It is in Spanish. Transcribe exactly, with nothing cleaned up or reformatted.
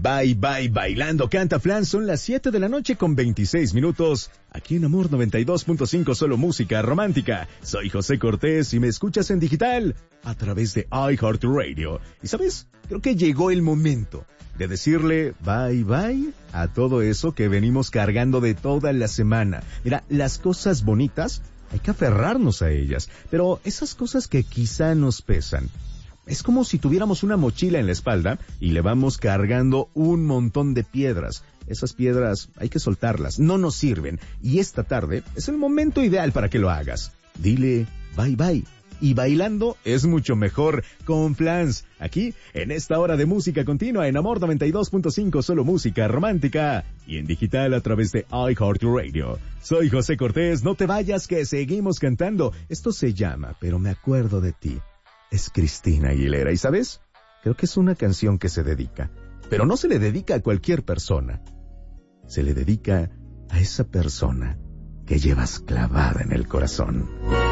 Bye Bye Bailando canta Flan, son las siete de la noche con veintiséis minutos, aquí en Amor noventa y dos punto cinco, solo música romántica. Soy José Cortés y me escuchas en digital a través de iHeartRadio. Y ¿sabes? Creo que llegó el momento de decirle bye bye a todo eso que venimos cargando de toda la semana. Mira, las cosas bonitas hay que aferrarnos a ellas, pero esas cosas que quizá nos pesan, es como si tuviéramos una mochila en la espalda y le vamos cargando un montón de piedras. Esas piedras hay que soltarlas, no nos sirven. Y esta tarde es el momento ideal para que lo hagas. Dile bye bye. Y bailando es mucho mejor con Flans. Aquí, en esta hora de música continua en Amor noventa y dos punto cinco, solo música romántica. Y en digital a través de iHeartRadio. Soy José Cortés, no te vayas que seguimos cantando. Esto se llama Pero me acuerdo de ti. Es Cristina Aguilera, ¿y sabes? Creo que es una canción que se dedica, pero no se le dedica a cualquier persona. Se le dedica a esa persona que llevas clavada en el corazón.